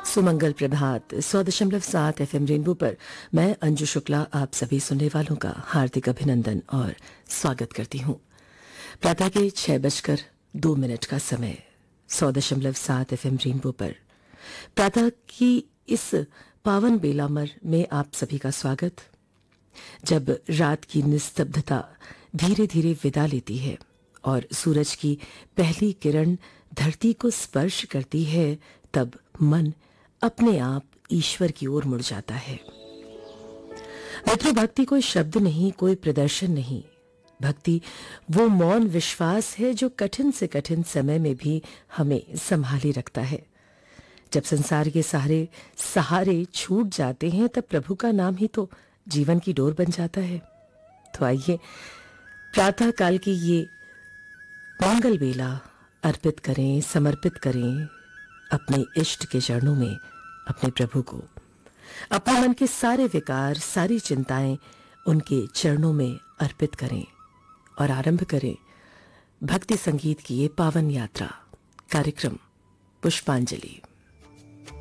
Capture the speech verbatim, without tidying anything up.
सुमंगल प्रभात सौ दशमलव सात एफ एम रेनबो पर मैं अंजू शुक्ला आप सभी सुनने वालों का हार्दिक अभिनंदन और स्वागत करती हूँ। प्रातः के छह बजकर दो मिनट का समय सौ दशमलव सात एफ एम रेनबो पर प्रातः की इस पावन बेलामर में आप सभी का स्वागत। जब रात की निस्तब्धता धीरे धीरे विदा लेती है और सूरज की पहली किरण धरती को स्पर्श करती है, तब मन अपने आप ईश्वर की ओर मुड़ जाता है। मित्रों, भक्ति कोई शब्द नहीं, कोई प्रदर्शन नहीं। भक्ति वो मौन विश्वास है जो कठिन से कठिन समय में भी हमें संभाले रखता है। जब संसार के सहारे सहारे छूट जाते हैं, तब प्रभु का नाम ही तो जीवन की डोर बन जाता है। तो आइए प्रातः काल की ये मंगल बेला अर्पित करें, समर्पित करें अपने इष्ट के चरणों में अपने प्रभु को। अपने मन के सारे विकार, सारी चिंताएं उनके चरणों में अर्पित करें और आरंभ करें भक्ति संगीत की ये पावन यात्रा, कार्यक्रम पुष्पांजलि।